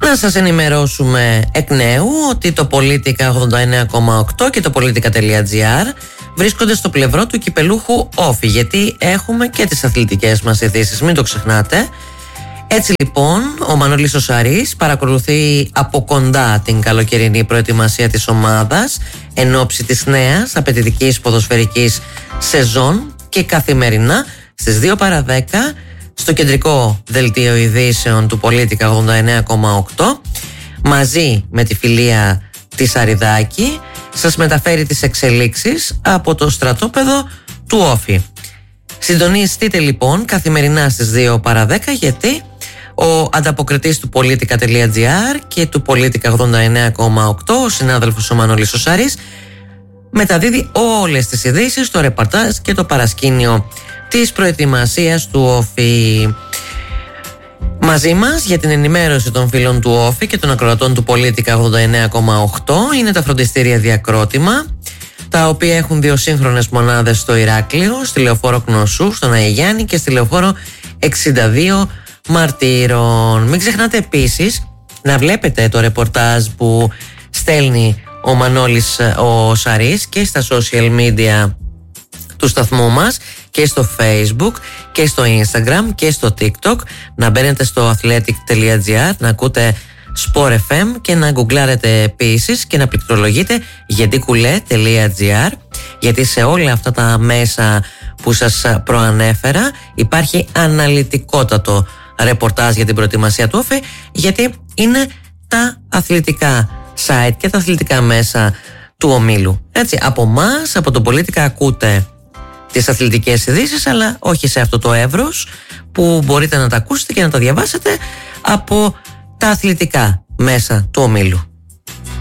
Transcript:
Να σας ενημερώσουμε εκ νέου ότι το Politica 89,8 και το Politica.gr βρίσκονται στο πλευρό του κυπελούχου Όφη, γιατί έχουμε και τις αθλητικές μας ειδήσεις, μην το ξεχνάτε. Έτσι λοιπόν, ο Μανώλης ο Σαρής παρακολουθεί από κοντά την καλοκαιρινή προετοιμασία της ομάδας εν ώψη της νέας απαιτητικής ποδοσφαιρικής σεζόν και καθημερινά στις 2 παρά 10 στο κεντρικό δελτίο ειδήσεων του Politica 89,8 μαζί με τη φιλία της Αριδάκη σας μεταφέρει τις εξελίξεις από το στρατόπεδο του Όφη. Συντονιστείτε λοιπόν καθημερινά στις 2 παρά 10, γιατί ο ανταποκριτής του Politica.gr και του Politica 89,8, ο συνάδελφος ο Μανώλης ο Σαρής, μεταδίδει όλες τις ειδήσεις, το ρεπορτάζ και το παρασκήνιο της προετοιμασίας του Όφη. Μαζί μας για την ενημέρωση των φίλων του Όφη και των ακροατών του Politica 89,8 είναι τα φροντιστήρια Διακρότημα, τα οποία έχουν 2 σύγχρονες μονάδες στο Ηράκλειο, στη Λεωφόρο Κνωσού, στον Αϊγιάννη και στη Λεωφόρο 62 Μαρτύρων. Μην ξεχνάτε επίσης να βλέπετε το ρεπορτάζ που στέλνει ο Μανώλης ο Σαρής και στα social media του σταθμού μας και στο Facebook και στο Instagram και στο TikTok. Να μπαίνετε στο athletic.gr, να ακούτε Sport FM και να γκουγκλάρετε επίσης και να πληκτρολογείτε γεντικουλέ.gr, γιατί σε όλα αυτά τα μέσα που σας προανέφερα υπάρχει αναλυτικότατο ρεπορτάζ για την προετοιμασία του Όφη, γιατί είναι τα αθλητικά site και τα αθλητικά μέσα του ομίλου. Έτσι, από μας, από το Politica ακούτε τις αθλητικές ειδήσεις, αλλά όχι σε αυτό το εύρος που μπορείτε να τα ακούσετε και να τα διαβάσετε από τα αθλητικά μέσα του ομίλου.